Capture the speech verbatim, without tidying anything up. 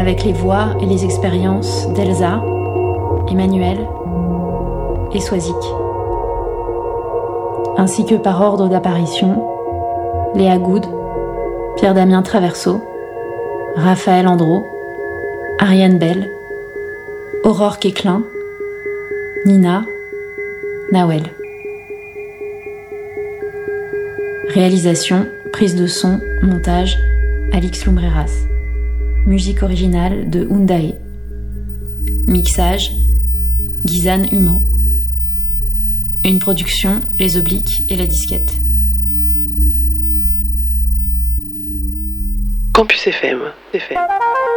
avec les voix et les expériences d'Elsa, Emmanuel et Swazik. Ainsi que par ordre d'apparition, Léa Goud, Pierre-Damien Traverso, Raphaël Andro, Ariane Bell, Aurore Quéclin, Nina, Nawel. Réalisation, prise de son, montage, Alix Lumbreras. Musique originale de Undae. Mixage, Gizan Humo. Une production, Les Obliques et La Disquette. Campus F M, c'est fait.